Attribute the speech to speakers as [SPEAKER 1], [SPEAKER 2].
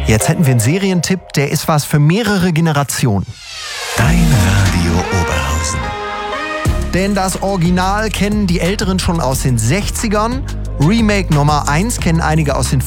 [SPEAKER 1] Jetzt hätten wir einen Serientipp, der ist was für mehrere Generationen.
[SPEAKER 2] Dein Radio Oberhausen.
[SPEAKER 1] Denn das Original kennen die Älteren schon aus den 60ern. Remake Nummer 1 kennen einige aus den